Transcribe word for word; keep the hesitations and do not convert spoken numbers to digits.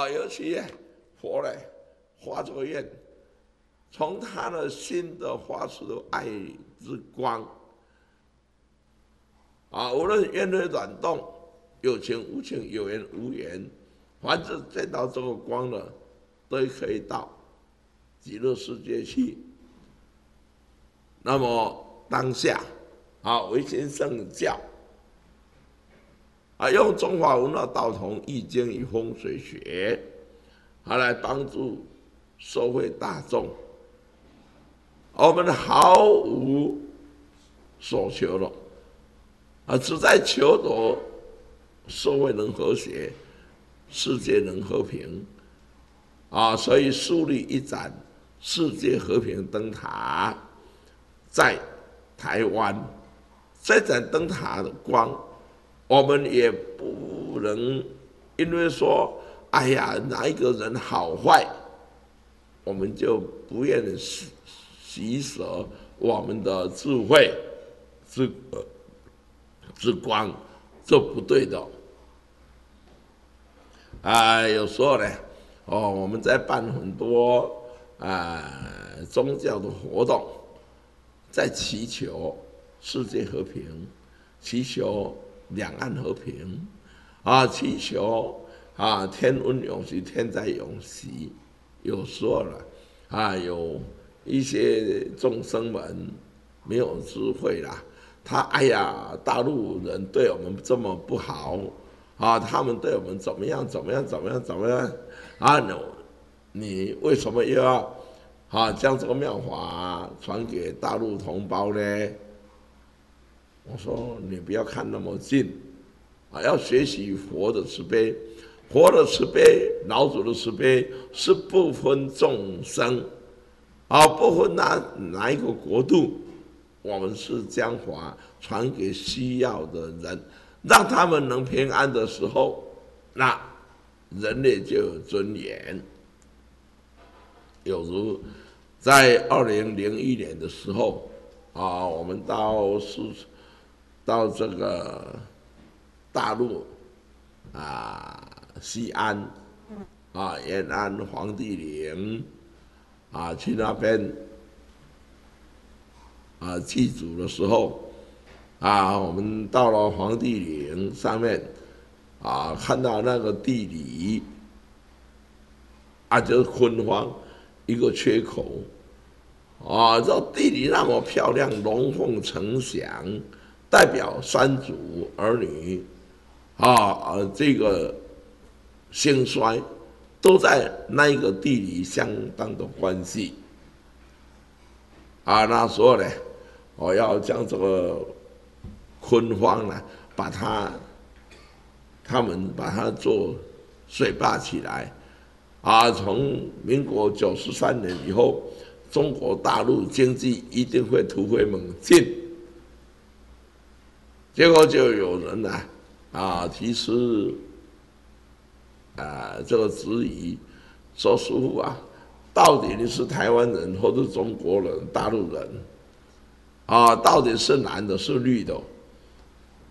啊，尤其佛呢发这个愿，从他的心的发出的爱之光，啊，无论愿会转动，有情无情，有缘无缘，凡是见到这个光的，都可以到极乐世界去。那么当下，啊，维新圣教，啊，用中华文化道统易经与风水学，啊，来帮助社会大众。我们毫无所求了，啊，只在求得社会能和谐，世界能和平，啊，所以树立一盏世界和平灯塔，在台湾。这盏灯塔的光，我们也不能因为说，哎呀，哪一个人好坏，我们就不愿洗舍我们的智慧之之光，这不对的。啊，有时候呢，哦，我们在办很多啊宗教的活动，在祈求世界和平，祈求两岸和平，啊，祈求啊天温永续，天灾永息。有时候呢，啊，有一些众生们没有智慧啦，他哎呀，大陆人对我们这么不好啊，他们对我们怎么样怎么样怎么样怎么样啊？你你为什么又要啊将这个妙法传给大陆同胞呢？我说你不要看那么近，啊，要学习佛的慈悲，佛的慈悲，老祖的慈悲是不分众生，啊，不分哪哪一个国度，我们是将法传给需要的人，让他们能平安的时候，那人类就有尊严。有如在二零零一年的时候，啊，我们到是。到这个大陆啊，西安啊，延安黄帝陵啊，去那边啊祭祖的时候啊，我们到了黄帝陵上面啊，看到那个地理啊，就是昏黄一个缺口啊，这地理那么漂亮，龙凤呈祥。代表三祖儿女啊，这个兴衰都在那一个地理相当的关系啊。那时候呢，我要将这个昆荒呢，把它他们把它做水坝起来啊。从民国九十三年以后，中国大陆经济一定会突飞猛进。结果就有人呢，啊，提出啊这个质疑，说师父啊，到底你是台湾人或是中国人、大陆人，啊，到底是蓝的是绿的？